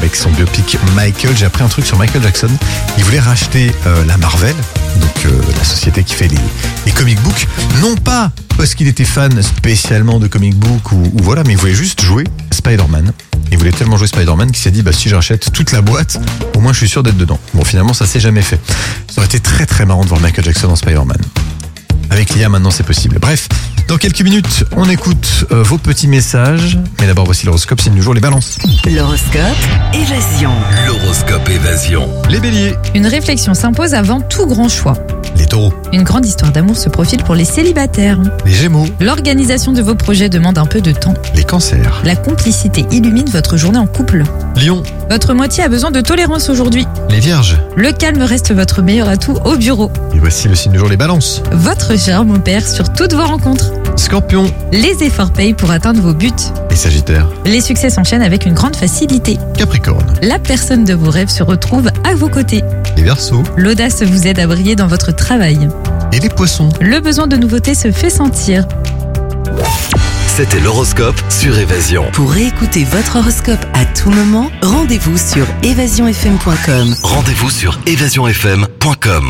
avec son biopic Michael. J'ai appris un truc sur Michael Jackson. Il voulait racheter la Marvel, donc la société qui fait les comic books. Non pas parce qu'il était fan spécialement de comic book ou voilà, mais il voulait juste jouer Spider-Man. Il voulait tellement jouer Spider-Man qu'il s'est dit si je rachète toute la boîte, au moins je suis sûr d'être dedans. Bon, finalement ça s'est jamais fait. Ça aurait été très très marrant de voir Michael Jackson en Spider-Man. Avec l'IA maintenant c'est possible. Bref, dans quelques minutes on écoute vos petits messages. Mais d'abord voici l'horoscope, signe du jour, les balances. L'horoscope Évasion. L'horoscope Évasion. Les béliers, Une réflexion s'impose avant tout grand choix. les taureaux, Une grande histoire d'amour se profile pour les célibataires. les gémeaux, L'organisation de vos projets demande un peu de temps. les cancers, La complicité illumine votre journée en couple. lions, Votre moitié a besoin de tolérance aujourd'hui. les vierges. Le calme reste votre meilleur atout au bureau. Et voici le signe du jour, les balances. Votre charme opère sur toutes vos rencontres. Scorpions, Les efforts payent pour atteindre vos buts. les sagittaires, Les succès s'enchaînent avec une grande facilité. capricornes, La personne de vos rêves se retrouve à vos côtés. les verseaux L'audace vous aide à briller dans votre travail. et les poissons. Le besoin de nouveauté se fait sentir. C'était l'horoscope sur Évasion. Pour réécouter votre horoscope à tout moment, rendez-vous sur évasionfm.com. Rendez-vous sur évasionfm.com.